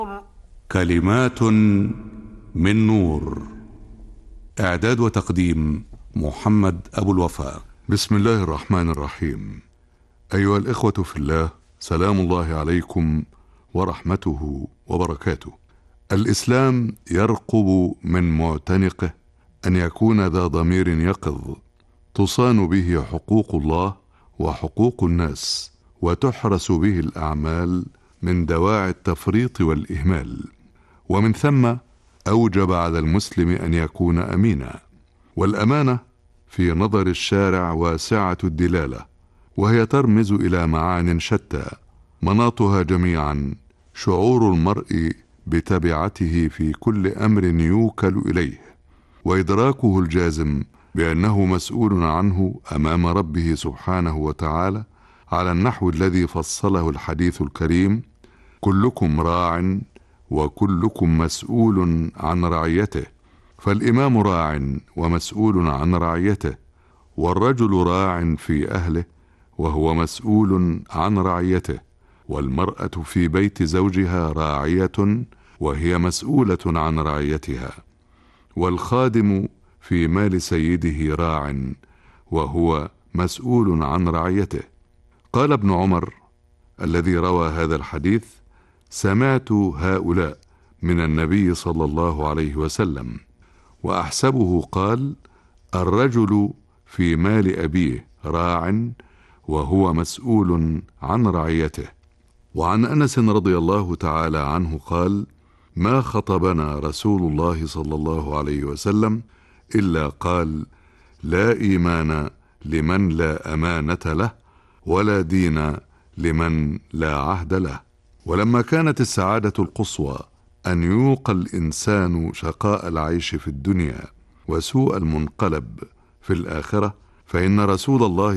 كلمات من نور. إعداد وتقديم محمد أبو الوفاء. بسم الله الرحمن الرحيم. أيها الإخوة في الله، سلام الله عليكم ورحمته وبركاته. الإسلام يرقب من معتنقه أن يكون ذا ضمير يقظ تصان به حقوق الله وحقوق الناس، وتحرس به الأعمال من دواعي التفريط والإهمال. ومن ثم أوجب على المسلم أن يكون أمينا، والأمانة في نظر الشارع واسعة الدلالة، وهي ترمز إلى معان شتى، مناطها جميعا شعور المرء بتبعته في كل أمر يوكل إليه، وإدراكه الجازم بأنه مسؤول عنه أمام ربه سبحانه وتعالى على النحو الذي فصله الحديث الكريم: كلكم راع وكلكم مسؤول عن رعيته. فالإمام راع ومسؤول عن رعيته، والرجل راع في أهله وهو مسؤول عن رعيته، والمرأة في بيت زوجها راعية وهي مسؤولة عن رعيتها، والخادم في مال سيده راع وهو مسؤول عن رعيته. قال ابن عمر الذي روى هذا الحديث: سمعت هؤلاء من النبي صلى الله عليه وسلم، وأحسبه قال: الرجل في مال أبيه راع وهو مسؤول عن رعيته. وعن أنس رضي الله تعالى عنه قال: ما خطبنا رسول الله صلى الله عليه وسلم إلا قال: لا إيمان لمن لا أمانة له، ولا دين لمن لا عهد له. ولما كانت السعادة القصوى أن يوقى الإنسان شقاء العيش في الدنيا وسوء المنقلب في الآخرة، فإن رسول الله